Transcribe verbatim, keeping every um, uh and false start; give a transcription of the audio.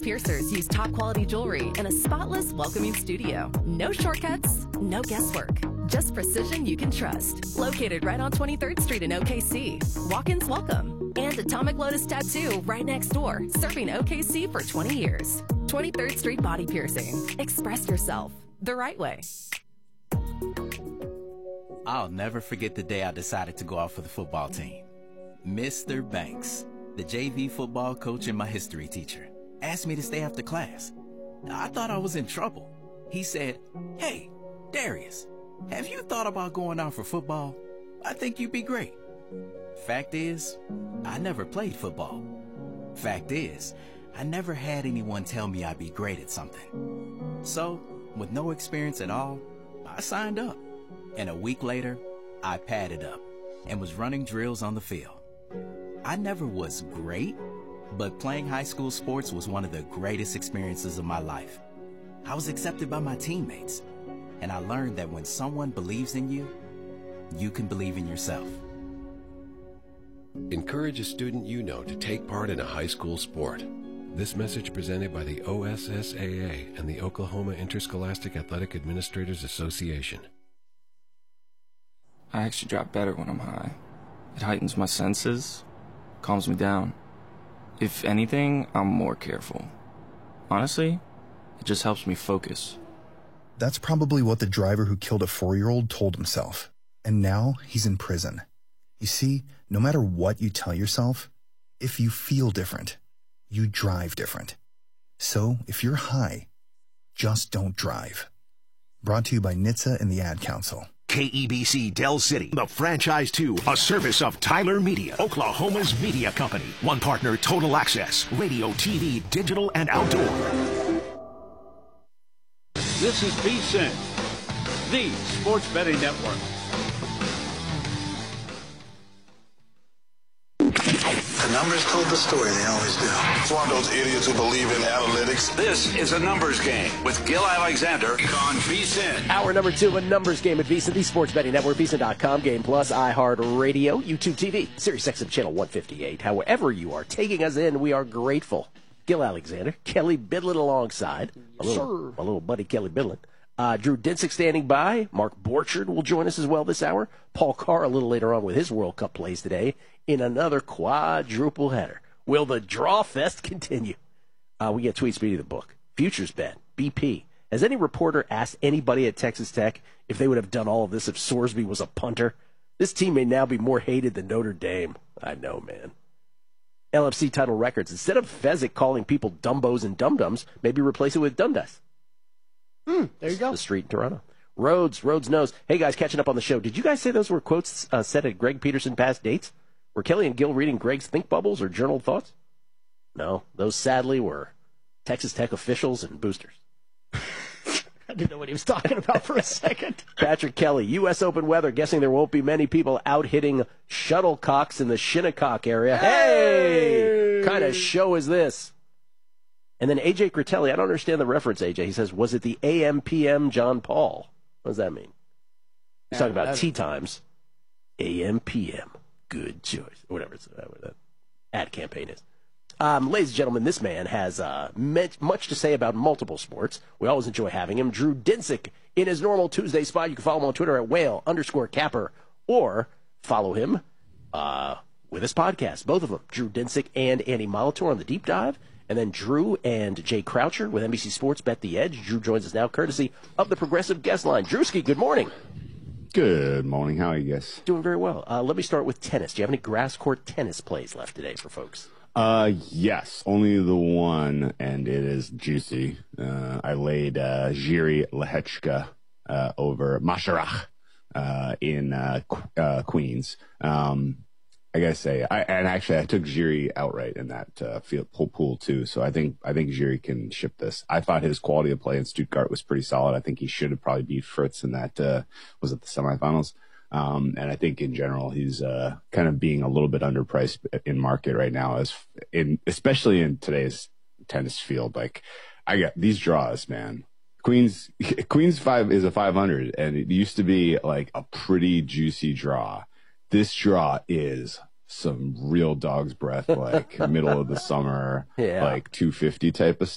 Piercers use top quality jewelry and a spotless, welcoming studio. No shortcuts, no guesswork. Just precision you can trust. Located right on twenty-third Street in O K C. Walk-ins welcome. And Atomic Lotus Tattoo right next door, serving O K C for twenty years. twenty-third Street Body Piercing. Express yourself the right way. I'll never forget the day I decided to go out for the football team. Mister Banks, the J V football coach and my history teacher, asked me to stay after class. I thought I was in trouble. He said, "Hey, Darius, have you thought about going out for football? I think you'd be great." Fact is, I never played football. Fact is, I never had anyone tell me I'd be great at something. So, with no experience at all, I signed up. And a week later, I padded up and was running drills on the field. I never was great, but playing high school sports was one of the greatest experiences of my life. I was accepted by my teammates, and I learned that when someone believes in you, you can believe in yourself. Encourage a student you know to take part in a high school sport. This message presented by the O S S A A and the Oklahoma Interscholastic Athletic Administrators Association. I actually drop better when I'm high. It heightens my senses, calms me down. If anything, I'm more careful. Honestly, it just helps me focus. That's probably what the driver who killed a four-year-old told himself. And now he's in prison. You see, no matter what you tell yourself, if you feel different, you drive different. So if you're high, just don't drive. Brought to you by N H T S A and the Ad Council. K E B C Del City, the franchise two, a service of Tyler Media, Oklahoma's media company. One partner, Total Access, radio, T V, digital, and outdoor. This is V S I N, the Sports Betting Network. The numbers told the story, they always do. It's one of those idiots who believe in analytics. This is a numbers game with Gil Alexander on V S I N. Hour number two, a numbers game at V S I N, the Sports Betting Network, V S I N dot com, Game Plus, iHeartRadio, YouTube T V, Sirius X M Channel one fifty-eight. However you are taking us in, we are grateful. Gil Alexander, Kelly Bidlin alongside, a little, a little buddy Kelly Bidlin. Uh, Drew Dinsick standing by. Mark Borchard will join us as well this hour. Paul Carr a little later on with his World Cup plays today in another quadruple header. Will the draw fest continue? Uh, we get tweet speed of the book. Futures bet, B P. Has any reporter asked anybody at Texas Tech if they would have done all of this if Sorsby was a punter? This team may now be more hated than Notre Dame. I know, man. L F C title records. Instead of Fezzik calling people dumbos and dum-dums, maybe replace it with Dundas. Hmm, there you go. The street in Toronto. Rhodes, Rhodes knows. Hey, guys, catching up on the show. Did you guys say those were quotes uh, said at Greg Peterson past dates? Were Kelly and Gil reading Greg's think bubbles or journal thoughts? No, those sadly were Texas Tech officials and boosters. I didn't know what he was talking about for a second. Patrick Kelly, U S Open weather. Guessing there won't be many people out hitting shuttlecocks in the Shinnecock area. Hey! hey! Kind of show is this? And then A J Critelli, I don't understand the reference, A J. He says, was it the A M P M John Paul? What does that mean? He's talking about tea times. A M P M. Good choice. Whatever it's, whatever that ad campaign is. Um, ladies and gentlemen, this man has uh, much to say about multiple sports. We always enjoy having him. Drew Dinsick in his normal Tuesday spot. You can follow him on Twitter at whale underscore capper or follow him uh, with his podcast. Both of them, Drew Dinsick and Andy Molitor on The Deep Dive. And then Drew and Jay Croucher with N B C Sports Bet the Edge. Drew joins us now courtesy of the Progressive Guest Line. Drewski, good morning. Good morning. How are you guys? Doing very well. Uh, let me start with tennis. Do you have any grass court tennis plays left today for folks? Uh, yes, only the one, and it is juicy. Uh, I laid uh, Jiri Lehechka uh, over Masharach uh, in uh, Qu- uh, Queens. Um, I gotta say, I, and actually, I took Jiri outright in that uh, field pool, pool too. So I think I think Jiri can ship this. I thought his quality of play in Stuttgart was pretty solid. I think he should have probably beat Fritz in that. Uh, was it the semifinals? Um, and I think in general, he's, uh, kind of being a little bit underpriced in market right now, as in, especially in today's tennis field. Like, I got these draws, man. Queens, Queens five is a five hundred, and it used to be like a pretty juicy draw. This draw is some real dog's breath, like middle of the summer, yeah. like two fifty type of